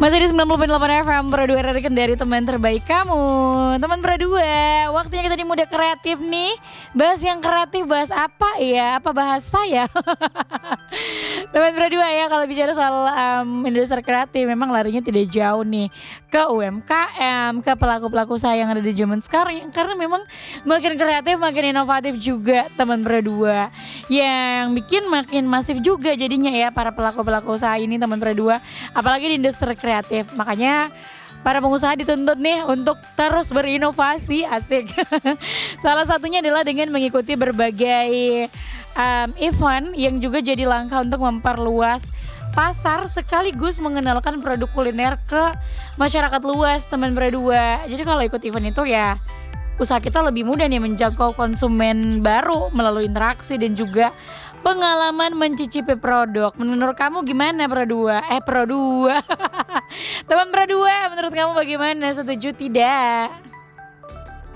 Masih di 90,8 FM Pro 2 Radio Kendari, teman terbaik kamu. Teman Pro 2, waktunya kita di Muda Kreatif nih. Bahas yang kreatif, bahas apa ya? Apa bahas saya? Teman Pro 2 ya, kalau bicara soal industri kreatif memang larinya tidak jauh nih ke UMKM, ke pelaku-pelaku usaha yang ada di zaman sekarang. Karena memang makin kreatif, makin inovatif juga teman Pro 2. Yang bikin makin masif juga jadinya ya para pelaku-pelaku usaha ini teman Pro 2. Apalagi di industri kreatif. Makanya para pengusaha dituntut nih untuk terus berinovasi, asik. Salah satunya adalah dengan mengikuti berbagai event yang juga jadi langkah untuk memperluas pasar sekaligus mengenalkan produk kuliner ke masyarakat luas teman berdua. Jadi kalau ikut event itu ya usaha kita lebih mudah nih menjangkau konsumen baru melalui interaksi dan juga pengalaman mencicipi produk. Menurut kamu gimana Pro 2? Pro 2. Teman Pro 2, menurut kamu bagaimana? Setuju tidak?